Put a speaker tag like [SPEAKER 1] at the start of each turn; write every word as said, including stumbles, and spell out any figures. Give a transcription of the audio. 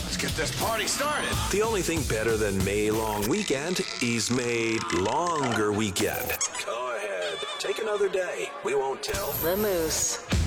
[SPEAKER 1] Let's get this party started.
[SPEAKER 2] The only thing better than May long weekend is made longer weekend. Go ahead. Take another day. We won't tell.
[SPEAKER 3] The Moose.